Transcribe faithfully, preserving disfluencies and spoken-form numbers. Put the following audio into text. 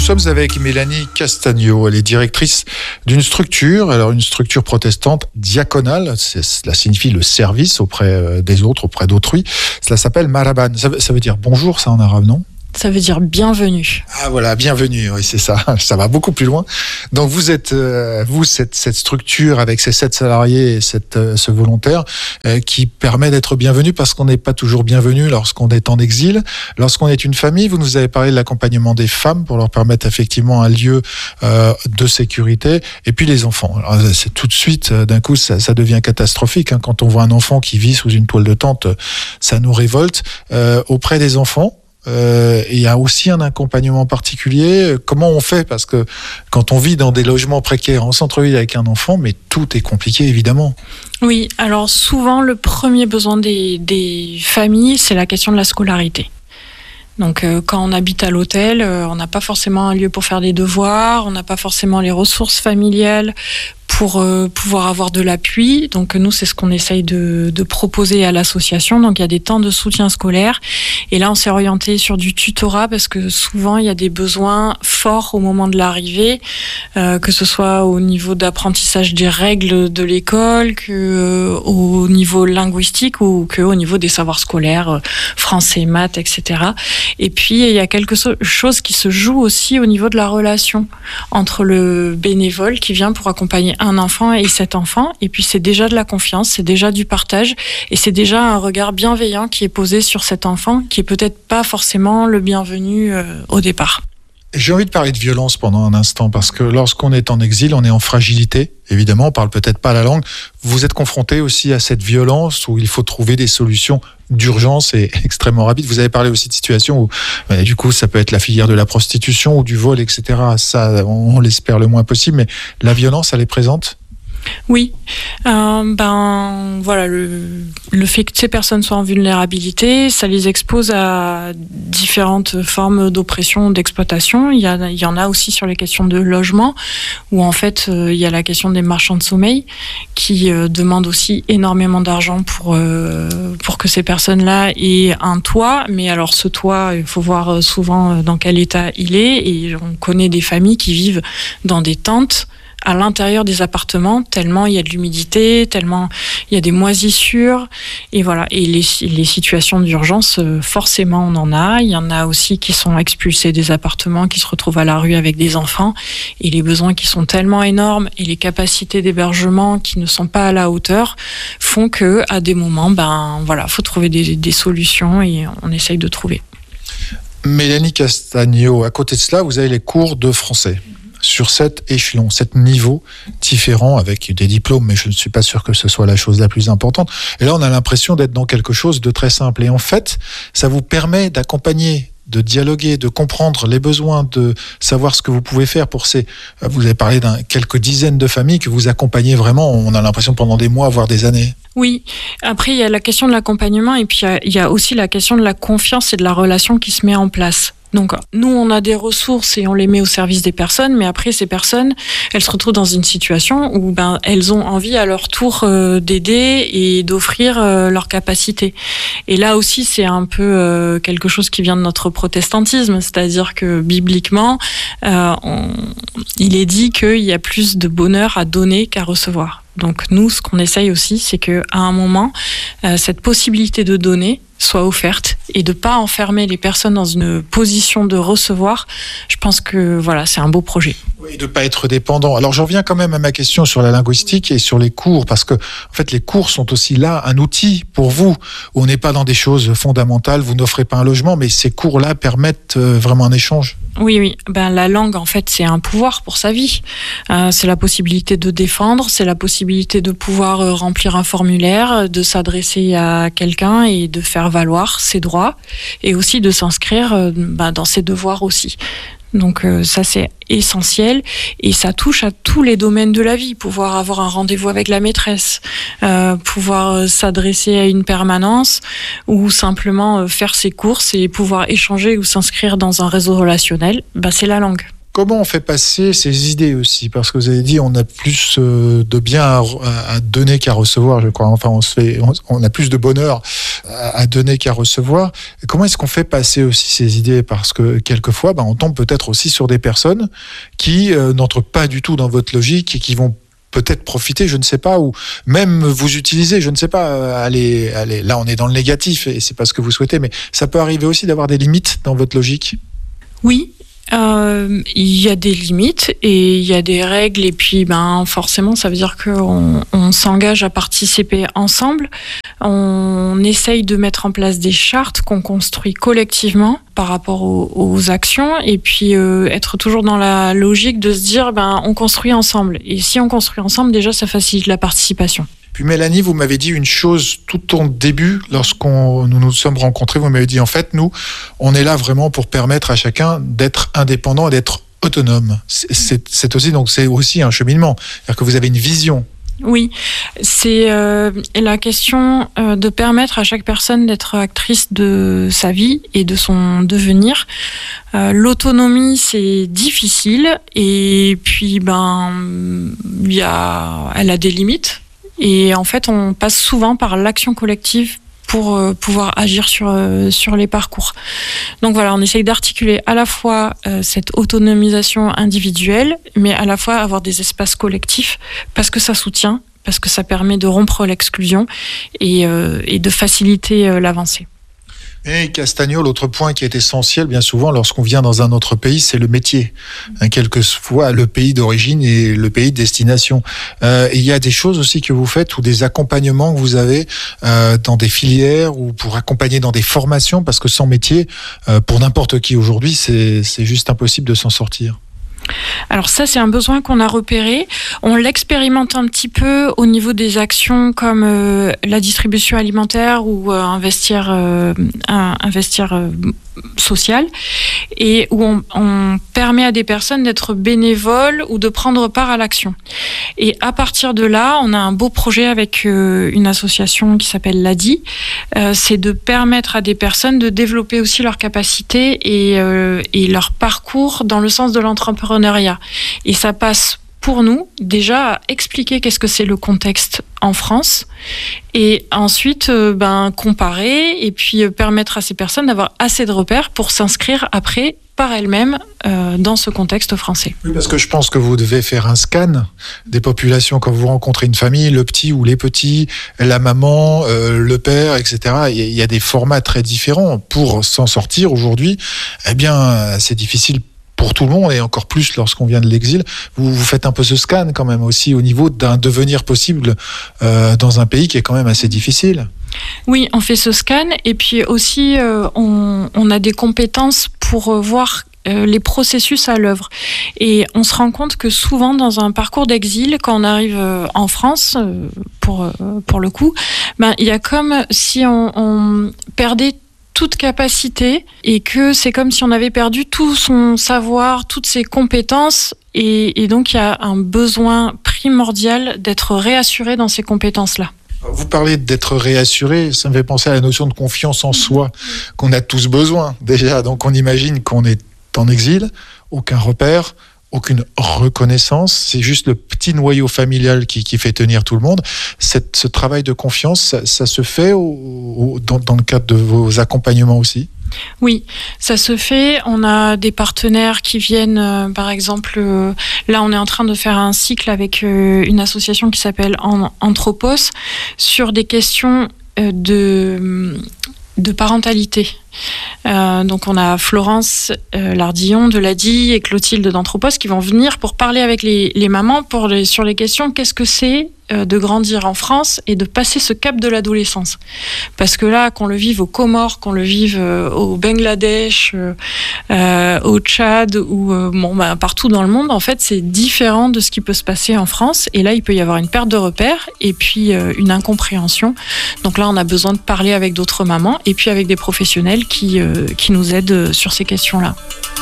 sommes avec Mélanie Castagno. Elle est directrice d'une structure, alors une structure protestante diaconale. Cela signifie le service auprès des autres, auprès d'autrui. Cela s'appelle Maraban. Ça veut, ça veut dire bonjour, ça en arabe, non ? Ça veut dire bienvenue. Ah voilà, bienvenue, oui, c'est ça. Ça va beaucoup plus loin. Donc vous êtes, euh, vous, cette, cette structure avec ces sept salariés et cette, euh, ce volontaire euh, qui permet d'être bienvenu parce qu'on n'est pas toujours bienvenu lorsqu'on est en exil. Lorsqu'on est une famille, vous nous avez parlé de l'accompagnement des femmes pour leur permettre effectivement un lieu euh, de sécurité. Et puis les enfants. Alors, c'est tout de suite, d'un coup, ça, ça devient catastrophique. Hein. Quand on voit un enfant qui vit sous une toile de tente, ça nous révolte. Euh, auprès des enfants, Euh, il y a aussi un accompagnement particulier. Comment on fait ? Parce que quand on vit dans des logements précaires en centre-ville avec un enfant, mais tout est compliqué évidemment. Oui, alors souvent le premier besoin des, des familles, c'est la question de la scolarité. Donc euh, quand on habite à l'hôtel, euh, on n'a pas forcément un lieu pour faire des devoirs, on n'a pas forcément les ressources familiales pour euh, pouvoir avoir de l'appui. Donc nous, c'est ce qu'on essaye de, de proposer à l'association. Donc il y a des temps de soutien scolaire. Et là, on s'est orienté sur du tutorat parce que souvent, il y a des besoins forts au moment de l'arrivée, euh, que ce soit au niveau d'apprentissage des règles de l'école, que euh, au niveau linguistique ou que au niveau des savoirs scolaires, euh, français, maths, et cetera. Et puis, il y a quelque chose qui se joue aussi au niveau de la relation entre le bénévole qui vient pour accompagner un enfant et sept enfants. Et puis, c'est déjà de la confiance, c'est déjà du partage et c'est déjà un regard bienveillant qui est posé sur cet enfant qui est peut-être pas forcément le bienvenu euh, au départ. J'ai envie de parler de violence pendant un instant parce que lorsqu'on est en exil, on est en fragilité. Évidemment, on parle peut-être pas la langue. Vous êtes confronté aussi à cette violence où il faut trouver des solutions d'urgence et extrêmement rapides. Vous avez parlé aussi de situations où, bah, du coup, ça peut être la filière de la prostitution ou du vol, et cetera. Ça, on, on l'espère le moins possible, mais la violence, elle est présente ? Oui, euh, ben voilà, le, le fait que ces personnes soient en vulnérabilité, ça les expose à différentes formes d'oppression, d'exploitation. Il y, a, il y en a aussi sur les questions de logement, où en fait euh, il y a la question des marchands de sommeil qui euh, demandent aussi énormément d'argent pour euh, pour que ces personnes-là aient un toit. Mais alors ce toit, il faut voir souvent dans quel état il est, et on connaît des familles qui vivent dans des tentes à l'intérieur des appartements, tellement il y a de l'humidité, tellement il y a des moisissures, et voilà. Et les, les situations d'urgence, forcément, on en a. Il y en a aussi qui sont expulsés des appartements, qui se retrouvent à la rue avec des enfants, et les besoins qui sont tellement énormes, et les capacités d'hébergement qui ne sont pas à la hauteur, font que, à des moments, ben voilà, faut trouver des, des solutions, et on essaye de trouver. Mélanie Castagno, à côté de cela, vous avez les cours de français. Sur sept échelons, sept niveaux différents avec des diplômes, mais je ne suis pas sûr que ce soit la chose la plus importante. Et là, on a l'impression d'être dans quelque chose de très simple. Et en fait, ça vous permet d'accompagner, de dialoguer, de comprendre les besoins, de savoir ce que vous pouvez faire pour ces... Vous avez parlé d'un quelques dizaines de familles que vous accompagnez vraiment, on a l'impression pendant des mois, voire des années. Oui, après il y a la question de l'accompagnement et puis il y a, il y a aussi la question de la confiance et de la relation qui se met en place. Donc nous, on a des ressources et on les met au service des personnes, mais après ces personnes, elles se retrouvent dans une situation où ben elles ont envie à leur tour euh, d'aider et d'offrir euh, leurs capacités. Et là aussi, c'est un peu euh, quelque chose qui vient de notre protestantisme, c'est-à-dire que bibliquement, euh, on, il est dit qu'il y a plus de bonheur à donner qu'à recevoir. Donc nous, ce qu'on essaye aussi, c'est qu'à un moment, euh, cette possibilité de donner soit offerte et de pas enfermer les personnes dans une position de recevoir. Je pense que voilà, c'est un beau projet. Oui, de pas être dépendant. Alors j'en reviens quand même à ma question sur la linguistique et sur les cours, parce que en fait les cours sont aussi là un outil pour vous. On n'est pas dans des choses fondamentales, vous n'offrez pas un logement, mais ces cours-là permettent vraiment un échange. Oui, oui. Ben, la langue, en fait, c'est un pouvoir pour sa vie. Euh, c'est la possibilité de défendre, c'est la possibilité de pouvoir euh, remplir un formulaire, de s'adresser à quelqu'un et de faire valoir ses droits, et aussi de s'inscrire euh, ben, dans ses devoirs aussi. Donc euh, ça, c'est essentiel, et ça touche à tous les domaines de la vie. Pouvoir avoir un rendez-vous avec la maîtresse, euh, pouvoir s'adresser à une permanence, ou simplement euh, faire ses courses et pouvoir échanger ou s'inscrire dans un réseau relationnel, bah, c'est la langue. Comment on fait passer ces idées aussi? Parce que vous avez dit, on a plus de bien à, à donner qu'à recevoir, je crois. Enfin, on se fait, on, on a plus de bonheur à donner qu'à recevoir. Et comment est-ce qu'on fait passer aussi ces idées? Parce que quelquefois, ben, on tombe peut-être aussi sur des personnes qui euh, n'entrent pas du tout dans votre logique et qui vont peut-être profiter, je ne sais pas, ou même vous utiliser, je ne sais pas, allez, allez, là on est dans le négatif et c'est pas ce que vous souhaitez, mais ça peut arriver aussi d'avoir des limites dans votre logique? Oui. Euh, il y a des limites et il y a des règles et puis ben forcément ça veut dire qu'on on s'engage à participer ensemble, on essaye de mettre en place des chartes qu'on construit collectivement par rapport aux, aux actions et puis euh, être toujours dans la logique de se dire ben on construit ensemble et si on construit ensemble déjà ça facilite la participation. Puis Mélanie, vous m'avez dit une chose tout au début, lorsqu'on nous nous sommes rencontrés, vous m'avez dit en fait, nous, on est là vraiment pour permettre à chacun d'être indépendant et d'être autonome. C'est, c'est, c'est aussi donc c'est aussi un cheminement, c'est-à-dire que vous avez une vision. Oui, c'est euh, la question euh, de permettre à chaque personne d'être actrice de sa vie et de son devenir. Euh, l'autonomie, c'est difficile et puis ben il y a, elle a des limites. Et en fait, on passe souvent par l'action collective pour euh, pouvoir agir sur, euh, sur les parcours. Donc voilà, on essaye d'articuler à la fois euh, cette autonomisation individuelle, mais à la fois avoir des espaces collectifs, parce que ça soutient, parce que ça permet de rompre l'exclusion et, euh, et de faciliter euh, l'avancée. Et Castagno, l'autre point qui est essentiel, bien souvent, lorsqu'on vient dans un autre pays, c'est le métier. Hein, quelquefois, le pays d'origine et le pays de destination. Euh, et il y a des choses aussi que vous faites, ou des accompagnements que vous avez euh, dans des filières, ou pour accompagner dans des formations, parce que sans métier, euh, pour n'importe qui aujourd'hui, c'est, c'est juste impossible de s'en sortir. Alors ça, c'est un besoin qu'on a repéré. On l'expérimente un petit peu au niveau des actions comme euh, la distribution alimentaire ou euh, un vestiaire, euh, un, un vestiaire euh, social, et où on, on permet à des personnes d'être bénévoles ou de prendre part à l'action. Et à partir de là, on a un beau projet avec euh, une association qui s'appelle l'A D I. Euh, c'est de permettre à des personnes de développer aussi leurs capacités et, euh, et leur parcours dans le sens de l'entrepreneuriat. Et ça passe pour nous déjà à expliquer qu'est-ce que c'est le contexte en France et ensuite euh, ben, comparer et puis euh, permettre à ces personnes d'avoir assez de repères pour s'inscrire après par elles-mêmes euh, dans ce contexte français. Oui, parce que je pense que vous devez faire un scan des populations quand vous rencontrez une famille, le petit ou les petits, la maman, euh, le père, et cetera. Il y a des formats très différents. Pour s'en sortir aujourd'hui, eh bien, c'est difficile pour tout le monde et encore plus lorsqu'on vient de l'exil. Vous, vous faites un peu ce scan quand même aussi au niveau d'un devenir possible euh, dans un pays qui est quand même assez difficile. Oui, on fait ce scan et puis aussi euh, on, on a des compétences pour voir euh, les processus à l'œuvre. Et on se rend compte que souvent dans un parcours d'exil, quand on arrive euh, en France, euh, pour, euh, pour le coup, ben, il y a comme si on, on perdait toute capacité et que c'est comme si on avait perdu tout son savoir, toutes ses compétences et, et donc il y a un besoin primordial d'être réassuré dans ces compétences-là. Vous parlez d'être réassuré, ça me fait penser à la notion de confiance en soi qu'on a tous besoin déjà. Donc on imagine qu'on est en exil, aucun repère, aucune reconnaissance, c'est juste le petit noyau familial qui, qui fait tenir tout le monde. Cette, ce travail de confiance, ça, ça se fait au, au, dans, dans le cadre de vos accompagnements aussi ? Oui, ça se fait. On a des partenaires qui viennent, euh, par exemple, euh, là on est en train de faire un cycle avec euh, une association qui s'appelle Anthropos sur des questions euh, de, de parentalité. Euh, donc on a Florence euh, Lardillon de l'A D I et Clotilde d'Anthropos qui vont venir pour parler avec les, les mamans pour les, sur les questions qu'est-ce que c'est euh, de grandir en France et de passer ce cap de l'adolescence. Parce que là, qu'on le vive aux Comores, qu'on le vive euh, au Bangladesh, euh, euh, au Tchad ou euh, bon, bah, partout dans le monde, en fait, c'est différent de ce qui peut se passer en France. Et là, il peut y avoir une perte de repères et puis euh, une incompréhension. Donc là, on a besoin de parler avec d'autres mamans et puis avec des professionnels qui, euh, qui nous aident sur ces questions-là.